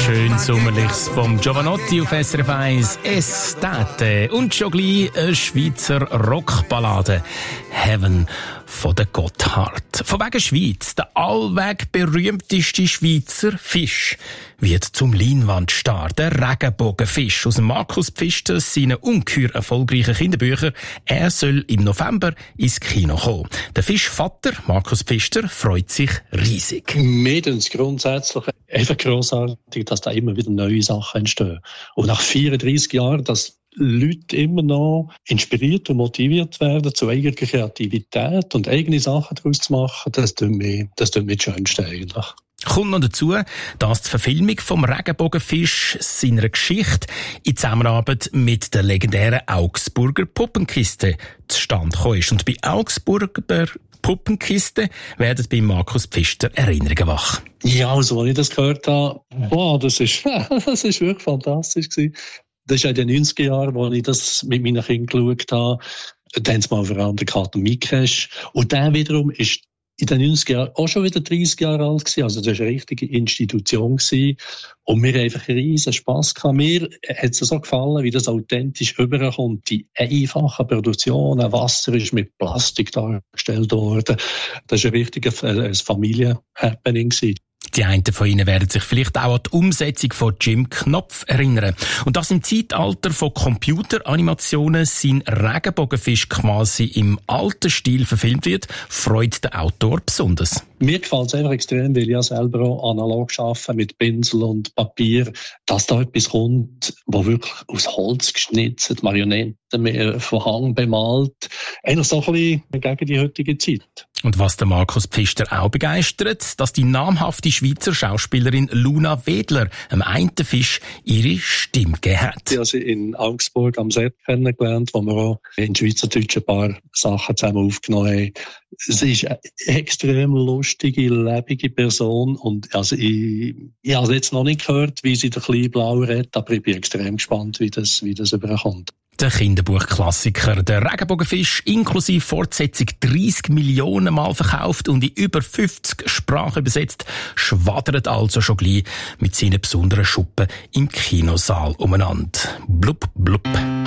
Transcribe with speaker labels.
Speaker 1: Schön Sommerliches vom Giovanotti auf SRF 1, Estate. Und schon gleich eine Schweizer Rockballade. Heaven von der Gotthard. Von wegen Schweiz, der allweg berühmteste Schweizer Fisch, wird zum Leinwandstar. Der Regenbogenfisch aus dem Markus Pfister, seinen ungeheuer erfolgreichen Kinderbüchern. Er soll im November ins Kino kommen. Der Fischvater, Markus Pfister, freut sich riesig.
Speaker 2: Mir ist es grundsätzlich einfach grossartig, dass da immer wieder neue Sachen entstehen. Und nach 34 Jahren, dass Leute immer noch inspiriert und motiviert werden zu eigener Kreativität und eigene Sachen daraus zu machen, das tut mir das Schönste eigentlich.
Speaker 1: Kommt noch dazu, dass die Verfilmung vom Regenbogenfisch seiner Geschichte in Zusammenarbeit mit der legendären Augsburger Puppenkiste zustande gekommen ist. Und bei Augsburger Puppenkiste werden bei Markus Pfister Erinnerungen wach.
Speaker 2: Ja, also als ich das gehört habe, das ist wirklich fantastisch gewesen. Das ist ja in den 90er Jahren, als ich das mit meinen Kindern geschaut habe. Dann haben sie mal vor allem den Kater Mikesh. Und der wiederum ist in den 90er Jahren auch schon wieder 30 Jahre alt gewesen. Also das war eine richtige Institution gewesen. Und mir einfach riesen Spass gehabt. Mir hat es so gefallen, wie das authentisch rüberkommt. Die einfachen Produktionen, Wasser ist mit Plastik dargestellt worden. Das war ein richtiges Familien-Happening gewesen.
Speaker 1: Die einen von Ihnen werden sich vielleicht auch an die Umsetzung von Jim Knopf erinnern. Und dass im Zeitalter von Computeranimationen sein Regenbogenfisch quasi im alten Stil verfilmt wird, freut der Autor besonders.
Speaker 2: Mir gefällt es einfach extrem, weil ich ja selber auch analog arbeite mit Pinsel und Papier, dass da etwas kommt, wo wirklich aus Holz geschnitzt, Marionetten von Hang bemalt. Eigentlich so ein bisschen gegen die heutige Zeit.
Speaker 1: Und was der Markus Pfister auch begeistert, dass die namhafte Schweizer Schauspielerin Luna Wedler am einen Fisch ihre Stimme gegeben hat.
Speaker 2: Ich habe sie in Augsburg am Set kennengelernt, wo wir auch in Schweizerdeutsch ein paar Sachen zusammen aufgenommen haben. Sie ist eine extrem lustige, lebendige Person und also ich habe jetzt noch nicht gehört, wie sie den kleinen Blau redet, aber ich bin extrem gespannt, wie das überkommt.
Speaker 1: Der Kinderbuchklassiker, der Regenbogenfisch, inklusive Fortsetzung 30 Millionen Mal verkauft und in über 50 Sprachen übersetzt, schwadert also schon gleich mit seinen besonderen Schuppen im Kinosaal umeinander. Blub, blub.